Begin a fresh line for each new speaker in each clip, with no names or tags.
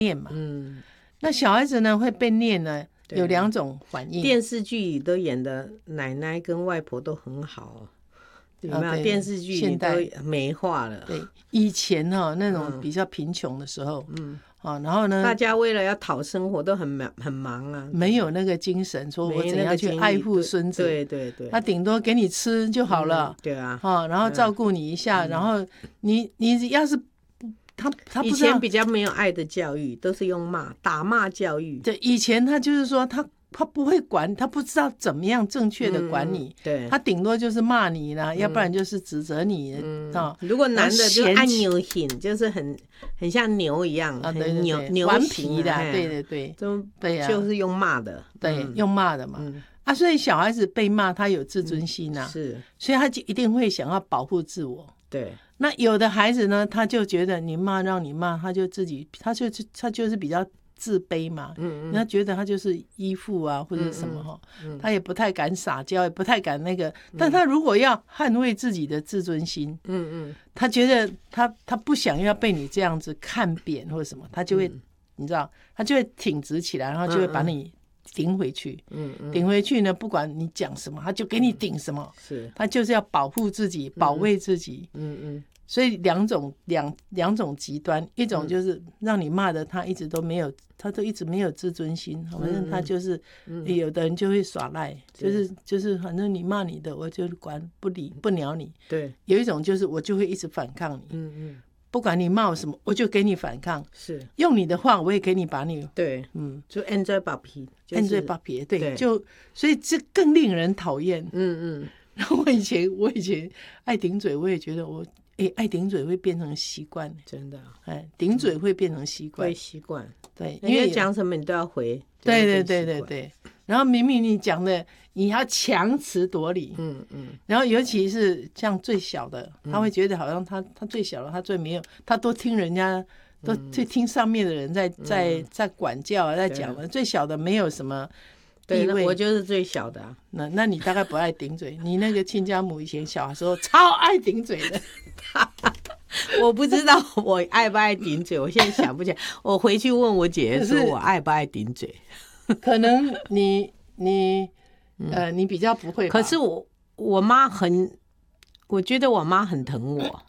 念嘛。那小孩子呢会被念呢，有2种反应。
电视剧里都演的奶奶跟外婆都很好，有没有？电视剧里都美化了。
对，以前那种比较贫穷的时候，然后呢，
大家为了要讨生活都很忙啊，
没有那个精神，说我怎样去爱护孙子。
对，
他顶多给你吃就好了。
对啊，
然后照顾你一下，然后你要是他不知道，
以前比较没有爱的教育，都是用打骂教育。
对，以前他就是说他不会管，他不知道怎么样正确的管你。
对，
他顶多就是骂你啦，要不然就是指责你。
如果男的就爱牛型，就是很像牛一样，很牛
顽皮的。对，
对呀，就是用骂的。
对，用骂的嘛。所以小孩子被骂，他有自尊心啊，
是，
所以他就一定会想要保护自我。
对，
那有的孩子呢，他就觉得你骂让你骂，他就是比较自卑嘛。他觉得他就是依附啊，或者什么他也不太敢撒娇，也不太敢那个。但他如果要捍卫自己的自尊心，他觉得他不想要被你这样子看扁或者什么，他就会你知道，他就会挺直起来，然后就会把你顶回去。顶回去呢，不管你讲什么，他就给你顶什么。
是，
他就是要保护自己，保卫自己。所以两种极端，一种就是让你骂的他一直都没有，他都一直没有自尊心，反正他就是，有的人就会耍赖，就是反正你骂你的，我就管不鸟你。
对，
有一种就是我就会一直反抗你。不管你骂我什么，我就给你反抗。是，用你的话，我也给你把你。
对，就 enjoy 把皮
，enjoy 把皮，对，就所以这更令人讨厌。然后我以前爱顶嘴，我也觉得爱顶嘴会变成习惯，
真的。
顶嘴会变成习惯，
会习惯。
对，
因为讲什么你都要回。
对。然后明明你讲的，你要强词夺理。然后尤其是像最小的，他会觉得好像他最小的，他最没有，他都听人家，都去听上面的人在管教，在讲的。最小的没有什么。
对，我就是最小的。
那你大概不爱顶嘴。你那个亲家母以前小的时候超爱顶嘴的。
我不知道我爱不爱顶嘴，我现在想不起来。我回去问我姐姐说我爱不爱顶嘴。
可能你比较不会吧。
可是我妈我觉得我妈很疼我。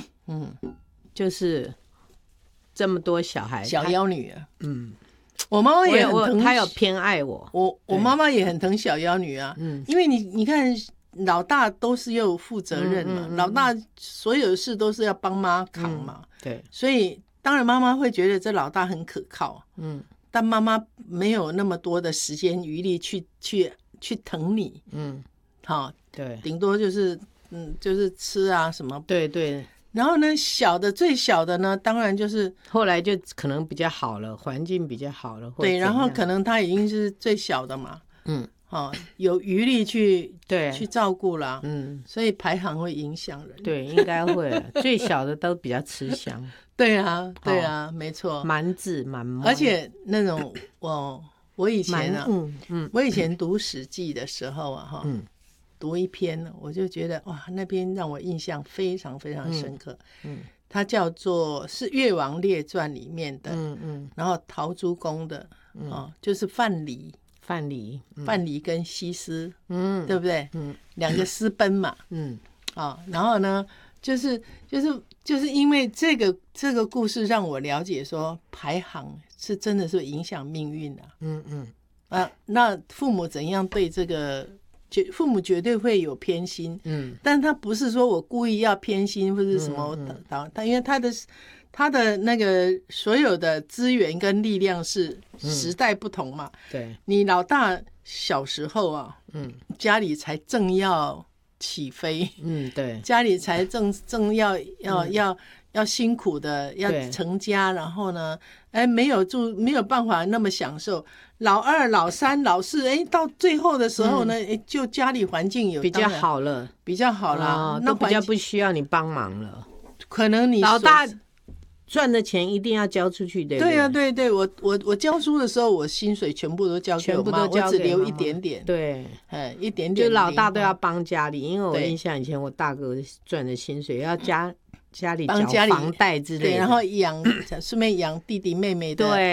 就是这么多小孩，
小妖女啊。我妈妈也很疼，
她有偏爱我。
我妈妈也很疼小妖女啊。因为你看老大都是要负责任嘛，老大所有的事都是要帮妈扛嘛。
对，
所以当然妈妈会觉得这老大很可靠。但妈妈没有那么多的时间余力去疼你。对，顶多就是就是吃啊什么。
对。
然后呢，最小的呢，当然就是
后来就可能比较好了，环境比较好了。
对，然后可能他已经是最小的嘛。有余力去照顾啦。所以排行会影响人。
对，应该会。最小的都比较吃香。
对啊，没错。
蛮自蛮，
而且那种我以前啊，我以前读《史记》的时候啊，读一篇，我就觉得哇，那篇让我印象非常非常深刻。它叫做是《越王列传》里面的。然后陶朱公的，就是范蠡跟西施，对不对？2个私奔嘛。然后呢，就是因为这个故事让我了解说排行是真的是影响命运的。那父母怎样对这个，父母绝对会有偏心。但他不是说我故意要偏心或者什么。他因为他的那个所有的资源跟力量是时代不同嘛。对，你老大小时候啊，家里才正要起飞。对，家里才正要辛苦的要成家，然后呢，没有办法那么享受。老二、老三、老四，到最后的时候呢，就家里环境有
比较好了，那比较不需要你帮忙了。
可能你
老大赚的钱一定要交出去，对不对？
对啊，对，我教书的时候，我薪水全部都交给我妈，我只留一点点。对，一点点。
就老大都要帮家里，因为我印象以前我大哥赚的薪水要家里缴房贷之类的，
对，然后顺便养弟弟妹妹的。
对。